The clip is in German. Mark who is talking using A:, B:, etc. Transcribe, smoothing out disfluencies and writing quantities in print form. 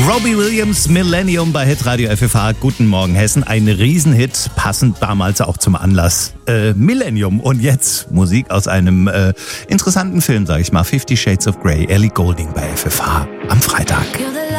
A: Robbie Williams, Millennium bei Hitradio FFH. Guten Morgen Hessen, ein Riesenhit, passend damals auch zum Anlass. Millennium und jetzt Musik aus einem interessanten Film, sag ich mal, 50 Shades of Grey, Ellie Goulding bei FFH am Freitag.